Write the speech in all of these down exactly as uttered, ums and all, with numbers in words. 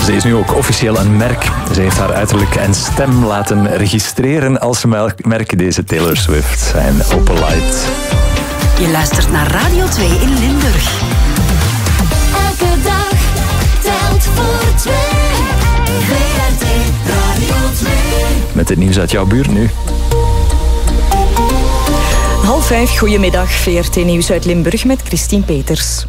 Ze is nu ook officieel een merk. Ze heeft haar uiterlijk en stem laten registreren als merk, deze Taylor Swift en Opalite. Je luistert naar Radio twee in Limburg. Elke dag telt voor twee. V R T Radio twee. Met het nieuws uit jouw buurt nu. Half vijf, goedemiddag. V R T Nieuws uit Limburg met Christine Peters.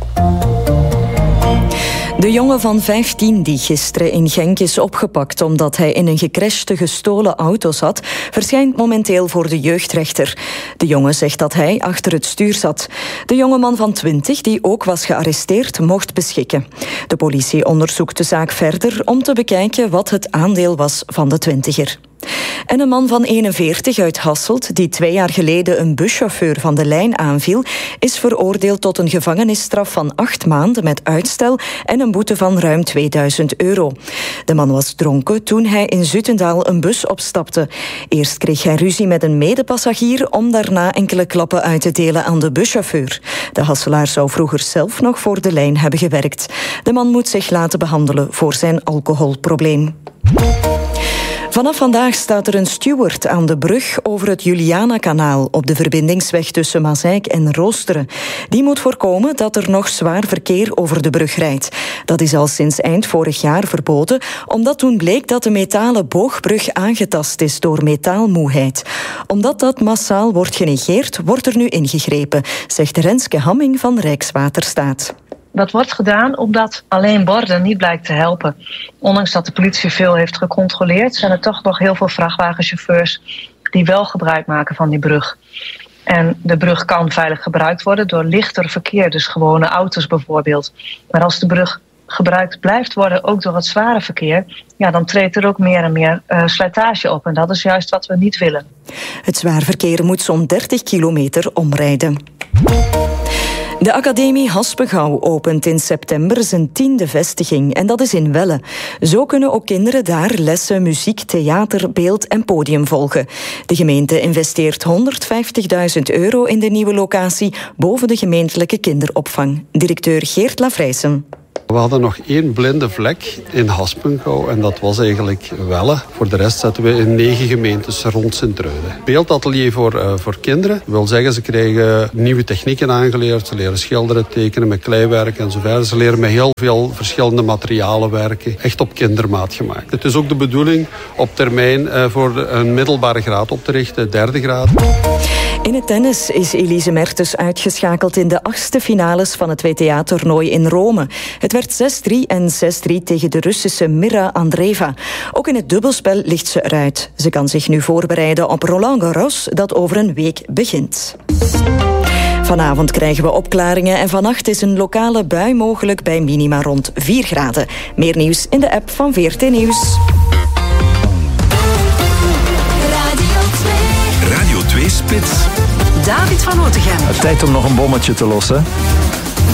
De jongen van vijftien die gisteren in Genk is opgepakt omdat hij in een gecrashte gestolen auto zat, verschijnt momenteel voor de jeugdrechter. De jongen zegt dat hij achter het stuur zat. De jongeman van twintig, die ook was gearresteerd, mocht beschikken. De politie onderzoekt de zaak verder om te bekijken wat het aandeel was van de twintiger. En een man van eenenveertig uit Hasselt, die twee jaar geleden een buschauffeur van de lijn aanviel, is veroordeeld tot een gevangenisstraf van acht maanden met uitstel en een boete van ruim tweeduizend euro. De man was dronken toen hij in Zutendaal een bus opstapte. Eerst kreeg hij ruzie met een medepassagier om daarna enkele klappen uit te delen aan de buschauffeur. De Hasselaar zou vroeger zelf nog voor de lijn hebben gewerkt. De man moet zich laten behandelen voor zijn alcoholprobleem. Vanaf vandaag staat er een steward aan de brug over het Juliana-kanaal op de verbindingsweg tussen Mazeik en Roosteren. Die moet voorkomen dat er nog zwaar verkeer over de brug rijdt. Dat is al sinds eind vorig jaar verboden, omdat toen bleek dat de metalen boogbrug aangetast is door metaalmoeheid. Omdat dat massaal wordt genegeerd, wordt er nu ingegrepen, zegt Renske Hamming van Rijkswaterstaat. Dat wordt gedaan omdat alleen borden niet blijkt te helpen. Ondanks dat de politie veel heeft gecontroleerd, zijn er toch nog heel veel vrachtwagenchauffeurs die wel gebruik maken van die brug. En de brug kan veilig gebruikt worden door lichter verkeer, dus gewone auto's bijvoorbeeld. Maar als de brug gebruikt blijft worden, ook door het zware verkeer, ja, dan treedt er ook meer en meer uh, slijtage op. En dat is juist wat we niet willen. Het zwaar verkeer moet zo'n dertig kilometer omrijden. De Academie Haspengouw opent in september zijn tiende vestiging en dat is in Welle. Zo kunnen ook kinderen daar lessen, muziek, theater, beeld en podium volgen. De gemeente investeert honderdvijftigduizend euro in de nieuwe locatie boven de gemeentelijke kinderopvang. Directeur Geert Lafrijsen. We hadden nog één blinde vlek in Haspengouw en dat was eigenlijk Welle. Voor de rest zetten we in negen gemeentes rond Sint-Truiden. Beeldatelier voor, uh, voor kinderen. Dat wil zeggen, ze krijgen nieuwe technieken aangeleerd. Ze leren schilderen, tekenen met kleiwerk en zo verder. Ze leren met heel veel verschillende materialen werken. Echt op kindermaat gemaakt. Het is ook de bedoeling op termijn uh, voor een middelbare graad op te richten, derde graad. In het tennis is Elise Mertens uitgeschakeld in de achtste finales van het W T A-toernooi in Rome. Het werd zes drie en zes drie tegen de Russische Mira Andreeva. Ook in het dubbelspel ligt ze eruit. Ze kan zich nu voorbereiden op Roland Garros, dat over een week begint. Vanavond krijgen we opklaringen en vannacht is een lokale bui mogelijk bij minima rond vier graden. Meer nieuws in de app van V R T Nieuws. Radio twee. Radio twee Spits. David van Otegem. Tijd om nog een bommetje te lossen.